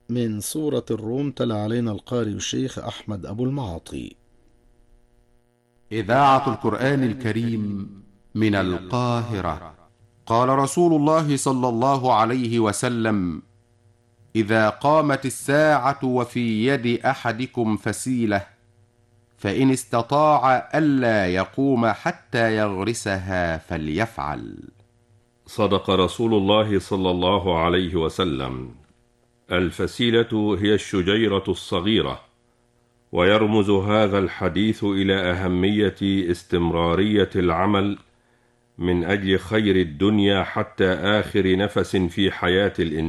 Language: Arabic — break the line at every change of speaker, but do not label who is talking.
من سورة الروم تلا علينا القارئ الشيخ أحمد أبو المعاطي.
إذاعة القرآن الكريم من القاهرة. قال رسول الله صلى الله عليه وسلم: إذا قامت الساعة وفي يد أحدكم فسيلة، فإن استطاع ألا يقوم حتى يغرسها فليفعل.
صدق رسول الله صلى الله عليه وسلم: الفسيلة هي الشجيرة الصغيرة. ويرمز هذا الحديث إلى أهمية استمرارية العمل من أجل خير الدنيا حتى آخر نفس في حياة الإنسان.